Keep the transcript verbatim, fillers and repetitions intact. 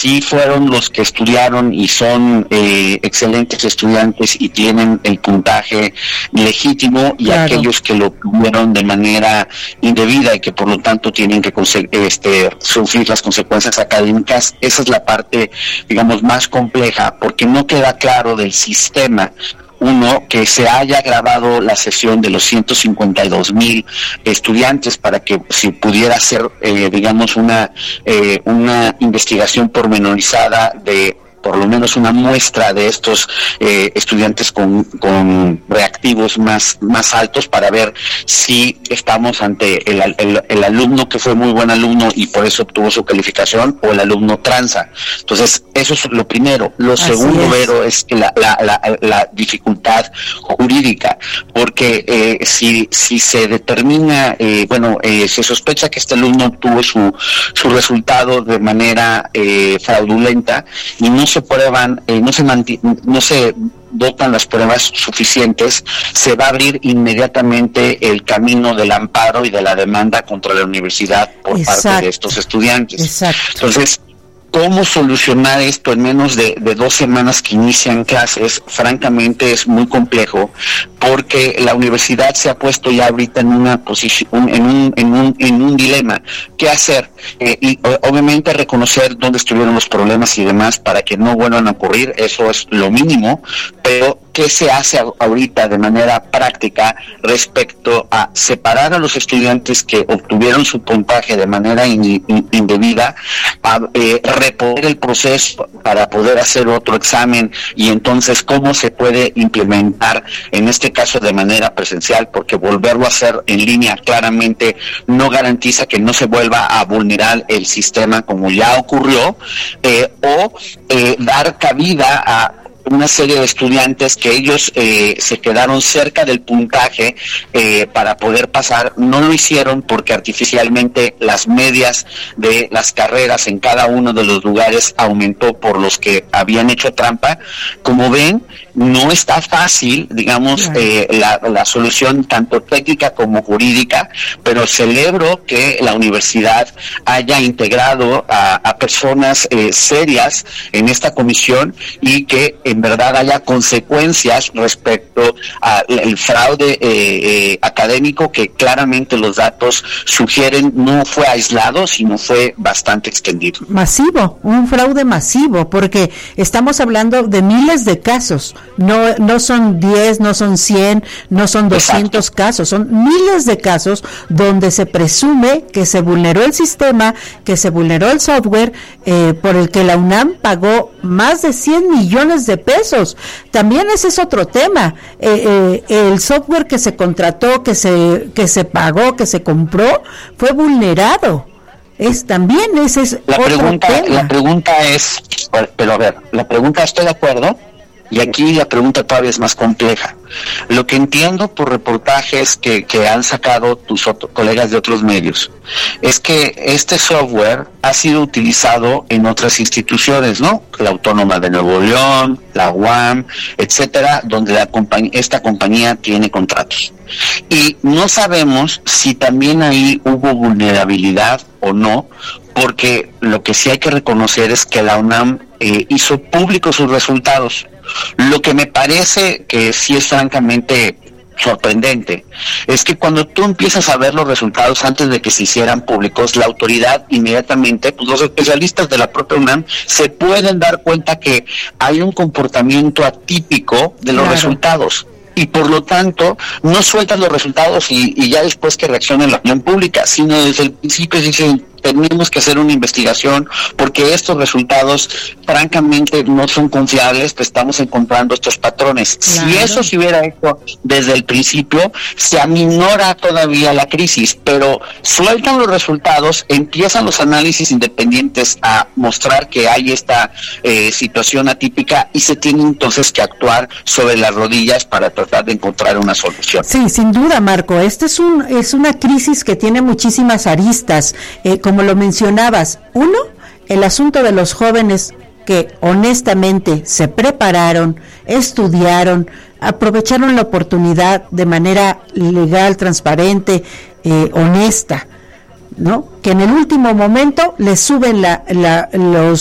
sí fueron los que estudiaron y son eh, excelentes estudiantes y tienen el puntaje legítimo, y claro, aquellos que lo tuvieron de manera indebida y que por lo tanto tienen que conse- este, sufrir las consecuencias académicas. Esa es la parte, digamos, más compleja, porque no queda claro del sistema. Uno, que se haya grabado la sesión de los ciento cincuenta y dos mil estudiantes para que si pudiera ser, eh, digamos, una eh, una investigación pormenorizada de por lo menos una muestra de estos eh, estudiantes con, con reactivos más, más altos, para ver si estamos ante el, el, el alumno que fue muy buen alumno y por eso obtuvo su calificación, o el alumno tranza. Entonces, eso es lo primero. Lo Así segundo, es. Vero, es que la, la, la, la dificultad jurídica, porque eh, si, si se determina, eh, bueno, eh, se sospecha que este alumno obtuvo su, su resultado de manera eh, fraudulenta y no se prueban, eh, no se manti- no se dotan las pruebas suficientes, se va a abrir inmediatamente el camino del amparo y de la demanda contra la universidad por Exacto. parte de estos estudiantes. Exacto. Entonces, ¿cómo solucionar esto en menos de, de dos semanas que inician clases? Francamente es muy complejo, porque la universidad se ha puesto ya ahorita en una posición, en un, en un, en un dilema. ¿Qué hacer? Eh, y obviamente reconocer dónde estuvieron los problemas y demás para que no vuelvan a ocurrir, eso es lo mínimo, pero ¿qué se hace ahorita de manera práctica respecto a separar a los estudiantes que obtuvieron su puntaje de manera in, in, indebida, a eh, reponer el proceso para poder hacer otro examen, y entonces cómo se puede implementar en este caso de manera presencial, porque volverlo a hacer en línea claramente no garantiza que no se vuelva a vulnerar el sistema como ya ocurrió, eh, o eh, dar cabida a una serie de estudiantes que ellos eh, se quedaron cerca del puntaje eh, para poder pasar. No lo hicieron porque artificialmente las medias de las carreras en cada uno de los lugares aumentó por los que habían hecho trampa. Como ven, no está fácil, digamos, eh, la, la solución tanto técnica como jurídica, pero celebro que la universidad haya integrado a, a personas eh, serias en esta comisión, y que en verdad haya consecuencias respecto al fraude eh, eh, académico, que claramente los datos sugieren no fue aislado, sino fue bastante extendido. Masivo, un fraude masivo, porque estamos hablando de miles de casos. No, no son diez, no son cien, no son doscientos Exacto. casos, son miles de casos donde se presume que se vulneró el sistema, que se vulneró el software, eh, por el que la UNAM pagó más de cien millones de pesos. También ese es otro tema. Eh, eh, el software que se contrató, que se, que se pagó, que se compró, fue vulnerado. Es también ese es la otro pregunta, tema. La pregunta es, pero a ver, la pregunta, estoy de acuerdo. Y aquí la pregunta todavía es más compleja. Lo que entiendo por reportajes que, que han sacado tus otro, colegas de otros medios, es que este software ha sido utilizado en otras instituciones, ¿no? La Autónoma de Nuevo León, la U A M, etcétera, donde la compañ- esta compañía tiene contratos. Y no sabemos si también ahí hubo vulnerabilidad o no, porque lo que sí hay que reconocer es que la UNAM eh, hizo públicos sus resultados. Lo que me parece que sí es francamente sorprendente es que cuando tú empiezas a ver los resultados antes de que se hicieran públicos, la autoridad inmediatamente, pues los especialistas de la propia UNAM se pueden dar cuenta que hay un comportamiento atípico de los claro. resultados. Y por lo tanto, no sueltan los resultados y, y ya después que reaccione la opinión pública, sino desde el principio dicen, tenemos que hacer una investigación porque estos resultados francamente no son confiables, que estamos encontrando estos patrones. Claro. Si eso se hubiera hecho desde el principio, se aminora todavía la crisis, pero sueltan los resultados, empiezan los análisis independientes a mostrar que hay esta eh, situación atípica, y se tiene entonces que actuar sobre las rodillas para tratar de encontrar una solución. Sí, sin duda, Marco, esta es un es una crisis que tiene muchísimas aristas, eh, como lo mencionabas. Uno, el asunto de los jóvenes que honestamente se prepararon, estudiaron, aprovecharon la oportunidad de manera legal, transparente, eh, honesta, ¿no? Que en el último momento les suben la, la, los